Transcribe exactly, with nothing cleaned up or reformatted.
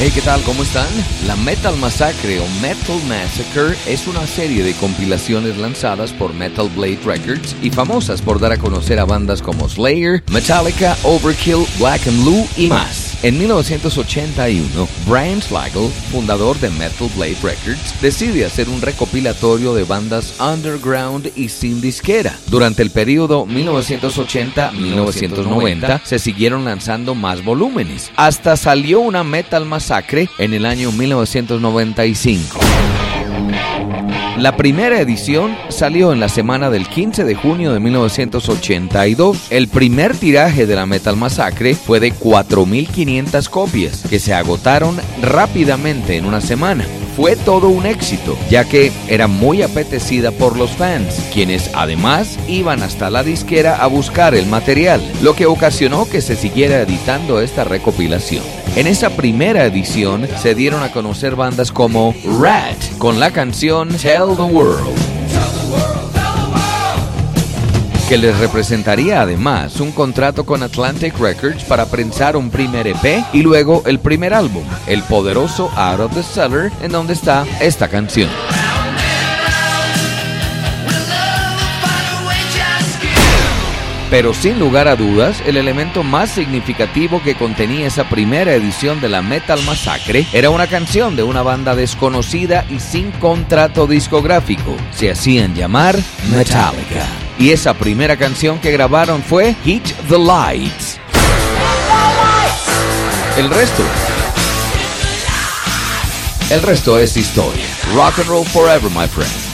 Hey, ¿qué tal? ¿Cómo están? La Metal Massacre o Metal Massacre es una serie de compilaciones lanzadas por Metal Blade Records y famosas por dar a conocer a bandas como Slayer, Metallica, Overkill, Black and Blue y más. En mil novecientos ochenta y uno, Brian Slagel, fundador de Metal Blade Records, decide hacer un recopilatorio de bandas underground y sin disquera. Durante el periodo mil novecientos ochenta a mil novecientos noventa se siguieron lanzando más volúmenes, hasta salió una Metal Massacre en el año mil novecientos noventa y cinco. La primera edición salió en la semana del quince de junio de mil novecientos ochenta y dos. El primer tiraje de la Metal Massacre fue de cuatro mil quinientas copias, que se agotaron rápidamente en una semana. Fue todo un éxito, ya que era muy apetecida por los fans, quienes además iban hasta la disquera a buscar el material, lo que ocasionó que se siguiera editando esta recopilación. En esa primera edición se dieron a conocer bandas como Rat, con la canción Tell the World, que les representaría además un contrato con Atlantic Records para prensar un primer E P y luego el primer álbum, el poderoso Out of the Cellar, en donde está esta canción. Pero sin lugar a dudas, el elemento más significativo que contenía esa primera edición de la Metal Massacre era una canción de una banda desconocida y sin contrato discográfico. Se hacían llamar Metallica. Y esa primera canción que grabaron fue Hit the Lights. El resto... El resto es historia. Rock and roll forever, my friend.